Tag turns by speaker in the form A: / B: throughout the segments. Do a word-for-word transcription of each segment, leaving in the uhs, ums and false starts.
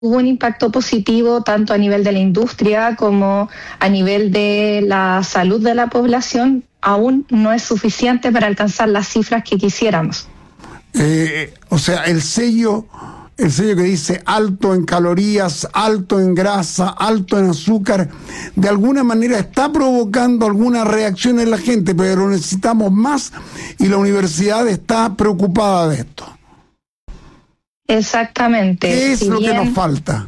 A: hubo un impacto positivo tanto a nivel de la industria como a nivel de la salud de la población, aún no es suficiente para alcanzar las cifras que quisiéramos.
B: Eh, o sea, el sello, el sello que dice alto en calorías, alto en grasa, alto en azúcar, de alguna manera está provocando alguna reacción en la gente, pero necesitamos más y la universidad está preocupada de esto.
A: Exactamente.
B: ¿Qué es
A: si
B: lo
A: bien,
B: que nos falta?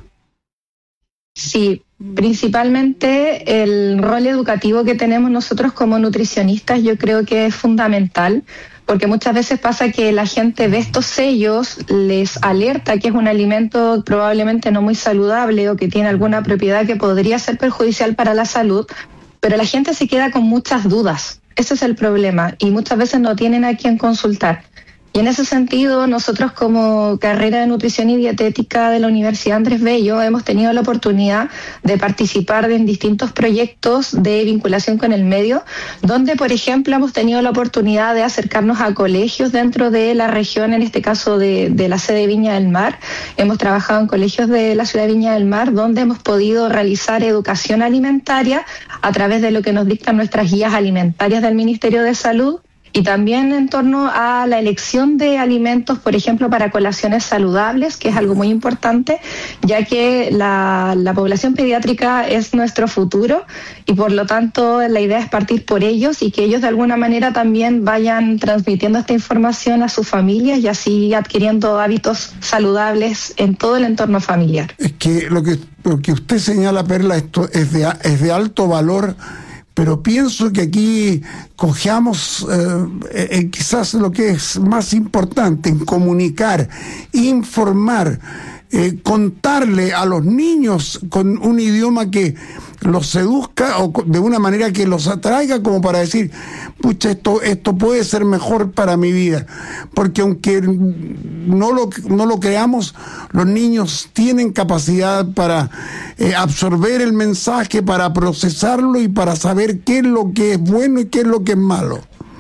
A: Sí, principalmente el rol educativo que tenemos nosotros como nutricionistas yo creo que es fundamental, porque muchas veces pasa que la gente ve estos sellos, les alerta que es un alimento probablemente no muy saludable o que tiene alguna propiedad que podría ser perjudicial para la salud, pero la gente se queda con muchas dudas. Ese es el problema y muchas veces no tienen a quién consultar. Y en ese sentido, nosotros como carrera de nutrición y dietética de la Universidad Andrés Bello hemos tenido la oportunidad de participar en distintos proyectos de vinculación con el medio, donde, por ejemplo, hemos tenido la oportunidad de acercarnos a colegios dentro de la región, en este caso de, de la sede de Viña del Mar. Hemos trabajado en colegios de la ciudad de Viña del Mar, donde hemos podido realizar educación alimentaria a través de lo que nos dictan nuestras guías alimentarias del Ministerio de Salud, y también en torno a la elección de alimentos, por ejemplo, para colaciones saludables, que es algo muy importante, ya que la, la población pediátrica es nuestro futuro y por lo tanto la idea es partir por ellos y que ellos de alguna manera también vayan transmitiendo esta información a sus familias y así adquiriendo hábitos saludables en todo el entorno familiar.
B: Es que lo que, lo que usted señala, Perla, esto es de, es de alto valor. Pero pienso que aquí cojeamos eh, eh, quizás lo que es más importante, en comunicar, informar, eh, contarle a los niños con un idioma que los seduzca o de una manera que los atraiga, como para decir, pucha, esto, esto puede ser mejor para mi vida. Porque aunque no lo, no lo creamos, los niños tienen capacidad para eh, absorber el mensaje, para procesarlo y para saber qué es lo que es bueno y qué es lo que es malo.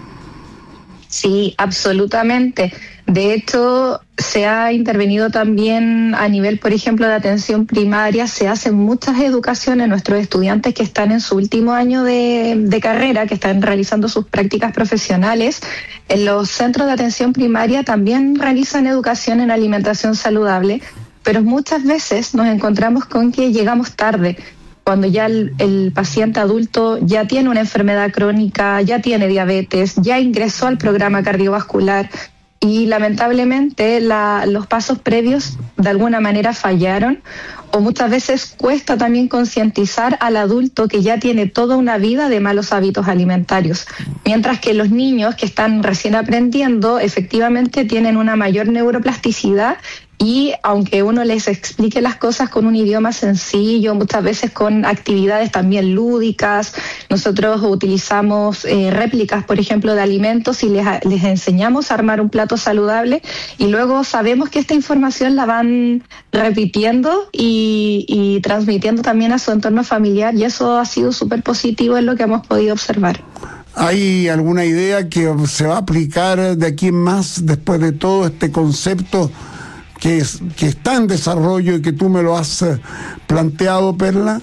A: Sí, absolutamente. De hecho, se ha intervenido también a nivel, por ejemplo, de atención primaria. Se hacen muchas educaciones. Nuestros estudiantes que están en su último año de, de carrera, que están realizando sus prácticas profesionales, en los centros de atención primaria también realizan educación en alimentación saludable, pero muchas veces nos encontramos con que llegamos tarde, cuando ya el, el paciente adulto ya tiene una enfermedad crónica, ya tiene diabetes, ya ingresó al programa cardiovascular y lamentablemente la, los pasos previos de alguna manera fallaron, o muchas veces cuesta también concientizar al adulto que ya tiene toda una vida de malos hábitos alimentarios, mientras que los niños que están recién aprendiendo efectivamente tienen una mayor neuroplasticidad. Y aunque uno les explique las cosas con un idioma sencillo, muchas veces con actividades también lúdicas, nosotros utilizamos eh, réplicas, por ejemplo, de alimentos y les, les enseñamos a armar un plato saludable y luego sabemos que esta información la van repitiendo y, y transmitiendo también a su entorno familiar, y eso ha sido súper positivo en lo que hemos podido observar.
B: ¿Hay alguna idea que se va a aplicar de aquí en más después de todo este concepto que, es, que está en desarrollo y que tú me lo has eh, planteado, Perla?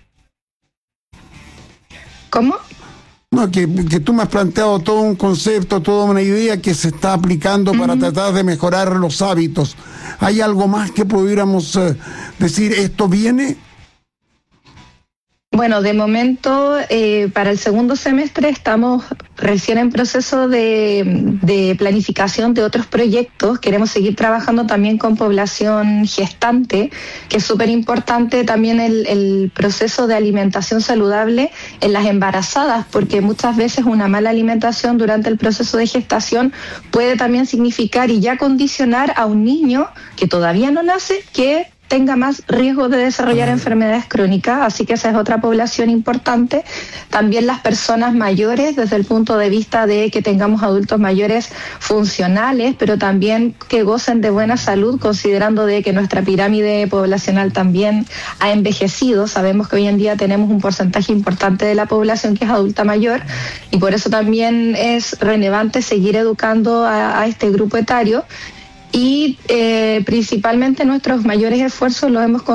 A: ¿Cómo?
B: No, que, que tú me has planteado todo un concepto, toda una idea que se está aplicando para uh-huh. tratar de mejorar los hábitos. ¿Hay algo más que pudiéramos eh, decir, esto viene?
A: Bueno, de momento, eh, para el segundo semestre estamos recién en proceso de, de planificación de otros proyectos. Queremos seguir trabajando también con población gestante, que es súper importante también el, el proceso de alimentación saludable en las embarazadas, porque muchas veces una mala alimentación durante el proceso de gestación puede también significar y ya condicionar a un niño que todavía no nace, que tenga más riesgo de desarrollar enfermedades crónicas, así que esa es otra población importante. También las personas mayores, desde el punto de vista de que tengamos adultos mayores funcionales, pero también que gocen de buena salud, considerando de que nuestra pirámide poblacional también ha envejecido. Sabemos que hoy en día tenemos un porcentaje importante de la población que es adulta mayor, y por eso también es relevante seguir educando a, a este grupo etario. y eh, principalmente nuestros mayores esfuerzos los hemos